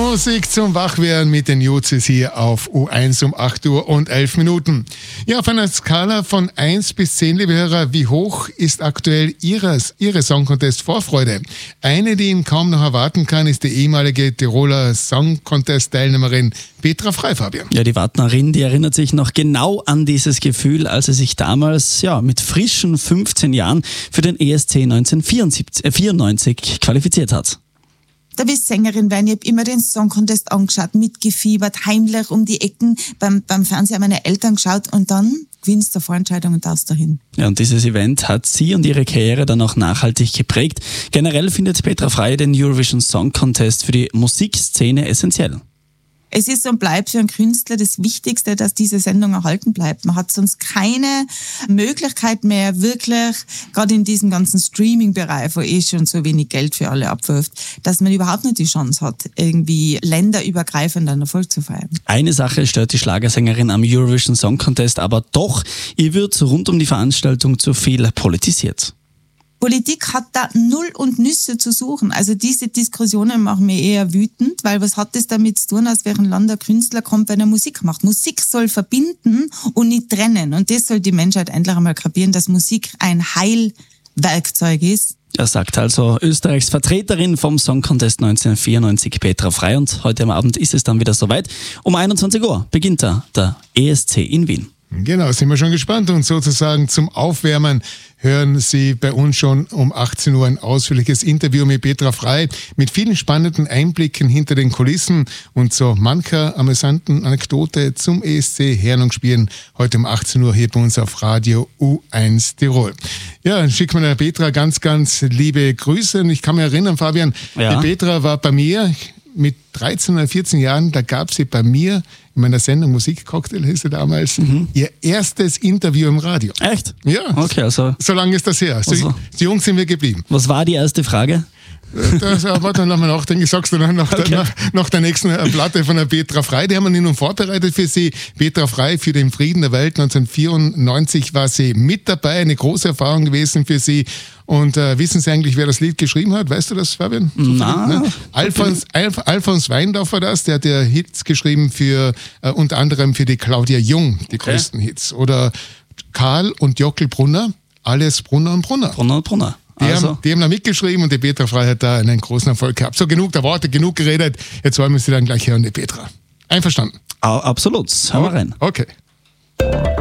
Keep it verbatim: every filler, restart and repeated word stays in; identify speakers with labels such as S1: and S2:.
S1: Musik zum Wachwerden mit den Juzis hier auf U eins um acht Uhr und elf Minuten. Ja, auf einer Skala von eins bis zehn, liebe Hörer, wie hoch ist aktuell Ihres, Ihre Song Contest Vorfreude? Eine, die ihn kaum noch erwarten kann, ist die ehemalige Tiroler Song Contest Teilnehmerin Petra Frey, Fabian.
S2: Ja, die Wartnerin, die erinnert sich noch genau an dieses Gefühl, als sie sich damals ja mit frischen fünfzehn Jahren für den E S C neunzehnhundertvierundneunzig qualifiziert hat.
S3: Da willst Sängerin werden. Ich habe immer den Song Contest angeschaut, mitgefiebert, heimlich um die Ecken beim, beim Fernseher meine Eltern geschaut und dann gewinnst du eine Vorentscheidung und darfst dahin.
S2: Ja, und dieses Event hat sie und ihre Karriere dann auch nachhaltig geprägt. Generell findet Petra Frey den Eurovision Song Contest für die Musikszene essentiell.
S3: Es ist und bleibt für einen Künstler das Wichtigste, dass diese Sendung erhalten bleibt. Man hat sonst keine Möglichkeit mehr, wirklich, gerade in diesem ganzen Streaming-Bereich, wo eh schon so wenig Geld für alle abwirft, dass man überhaupt nicht die Chance hat, irgendwie länderübergreifend einen Erfolg zu feiern.
S2: Eine Sache stört die Schlagersängerin am Eurovision Song Contest aber doch, ihr wird rund um die Veranstaltung zu viel politisiert.
S3: Politik hat da null und Nüsse zu suchen. Also diese Diskussionen machen mich eher wütend, weil was hat das damit zu tun, aus welchem Land der Künstler kommt, wenn er Musik macht? Musik soll verbinden und nicht trennen. Und das soll die Menschheit endlich einmal kapieren, dass Musik ein Heilwerkzeug ist.
S2: Er sagt also Österreichs Vertreterin vom Song Contest neunzehnhundertvierundneunzig, Petra Frey. Und heute am Abend ist es dann wieder soweit. Um einundzwanzig Uhr beginnt da der E S C in Wien.
S1: Genau, sind wir schon gespannt und sozusagen zum Aufwärmen hören Sie bei uns schon um achtzehn Uhr ein ausführliches Interview mit Petra Frey mit vielen spannenden Einblicken hinter den Kulissen und so mancher amüsanten Anekdote zum E S C Herren und Spielen heute um achtzehn Uhr hier bei uns auf Radio U eins Tirol. Ja, dann schicken wir der Petra ganz, ganz liebe Grüße und ich kann mich erinnern, Fabian,
S2: ja.
S1: Die Petra war bei mir mit dreizehn oder vierzehn Jahren, da gab sie bei mir in meiner Sendung Musikcocktail hieß sie damals, mhm. ihr erstes Interview im Radio.
S2: Echt?
S1: Ja.
S2: Okay, also.
S1: So lange ist das her. So,
S2: also,
S1: die Jungs sind wir geblieben.
S2: Was war die erste Frage?
S1: Das, warte, dann nochmal nachdenken. Ich sag's dir dann nach, okay. der, nach, nach der nächsten Platte von der Petra Frey. Die haben wir nun vorbereitet für Sie. Petra Frey für den Frieden der Welt. neunzehnhundertvierundneunzig war sie mit dabei. Eine große Erfahrung gewesen für Sie. Und äh, wissen Sie eigentlich, wer das Lied geschrieben hat? Weißt du das, Fabian?
S2: Na,
S1: ne? Alfons, Alf, Alfons Weindorf war das. Der hat ja Hits geschrieben für, äh, unter anderem für die Claudia Jung, die okay. größten Hits. Oder Karl und Jockel Brunner. Alles Brunner und Brunner.
S2: Brunner und Brunner.
S1: Die,
S2: also.
S1: haben, die haben da mitgeschrieben und die Petra Frey hat da einen großen Erfolg gehabt. So, genug der Worte, genug geredet. Jetzt wollen wir sie dann gleich hören, die Petra. Einverstanden?
S2: Absolut. Hören wir rein.
S1: Okay.